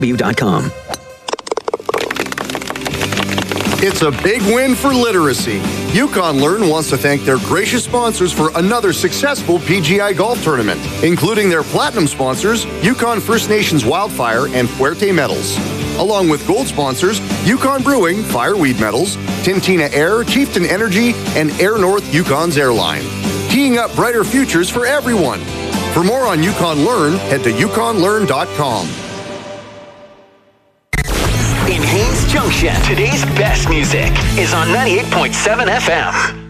KW.com. It's a big win for literacy. Yukon Learn wants to thank their gracious sponsors for another successful PGI golf tournament, including their platinum sponsors, Yukon First Nations Wildfire and Fuerte Metals, along with gold sponsors, Yukon Brewing, Fireweed Metals, Tintina Air, Chieftain Energy, and Air North Yukon's Airline. Teeing up brighter futures for everyone. For more on Yukon Learn, head to yukonlearn.com. In Haines Junction, today's best music is on 98.7 FM.